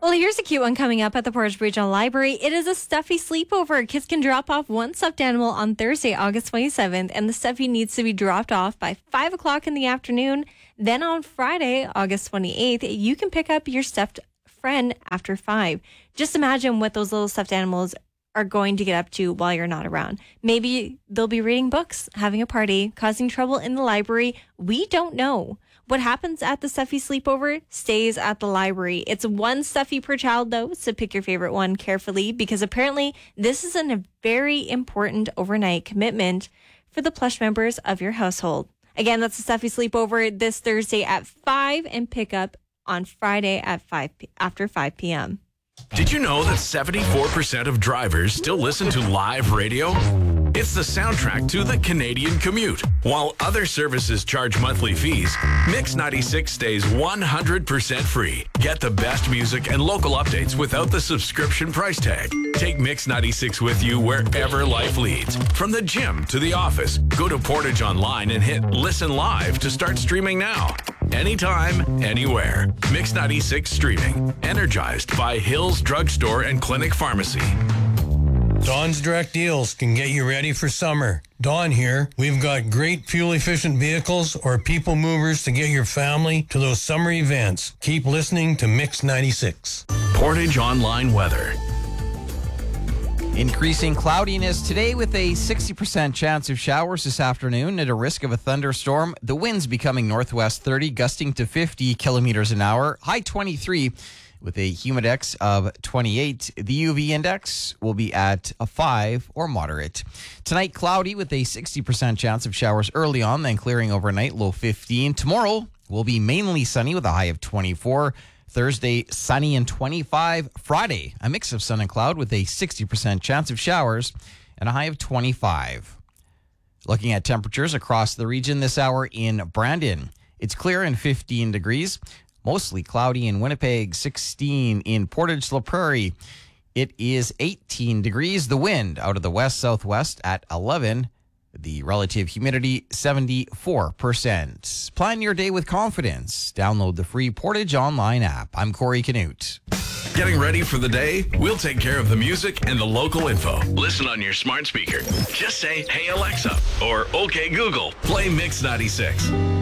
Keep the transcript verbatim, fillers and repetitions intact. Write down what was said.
Well, here's a cute one coming up at the Portage Regional Library. It is a stuffy sleepover. Kids can drop off one stuffed animal on Thursday, August twenty-seventh, and the stuffy needs to be dropped off by five o'clock in the afternoon. Then on Friday, August twenty-eighth, you can pick up your stuffed friend after five. Just imagine what those little stuffed animals are going to get up to while you're not around. Maybe they'll be reading books, having a party, causing trouble in the library. We don't know. What happens at the stuffy sleepover stays at the library. It's one stuffy per child, though, so pick your favorite one carefully, because apparently this is a very important overnight commitment for the plush members of your household. Again, that's a stuffy sleepover this Thursday at five and pick up on Friday at five after five p.m. Did you know that seventy-four percent of drivers still listen to live radio? It's the soundtrack to the Canadian commute. While other services charge monthly fees, Mix ninety-six stays one hundred percent free. Get the best music and local updates without the subscription price tag. Take Mix ninety-six with you wherever life leads. From the gym to the office, go to Portage Online and hit Listen Live to start streaming now. Anytime, anywhere. Mix ninety-six streaming. Energized by Hills Drugstore and Clinic Pharmacy. Dawn's Direct Deals can get you ready for summer. Dawn here. We've got great fuel-efficient vehicles or people movers to get your family to those summer events. Keep listening to Mix ninety-six. Portage Online weather. Increasing cloudiness today with a sixty percent chance of showers this afternoon at a risk of a thunderstorm. The winds becoming northwest thirty, gusting to fifty kilometers an hour. High twenty-three with a humidex of twenty-eight. The U V index will be at a five or moderate. Tonight, cloudy with a sixty percent chance of showers early on, then clearing overnight, low fifteen. Tomorrow will be mainly sunny with a high of twenty-four. Thursday, sunny and twenty-five. Friday, a mix of sun and cloud with a sixty percent chance of showers and a high of twenty-five. Looking at temperatures across the region this hour in Brandon, it's clear and fifteen degrees. Mostly cloudy in Winnipeg, sixteen in Portage La Prairie. It is eighteen degrees. The wind out of the west-southwest at eleven. The relative humidity, seventy-four percent. Plan your day with confidence. Download the free Portage Online app. I'm Corey Canute. Getting ready for the day? We'll take care of the music and the local info. Listen on your smart speaker. Just say, "Hey Alexa," or "Okay Google, play Mix ninety-six."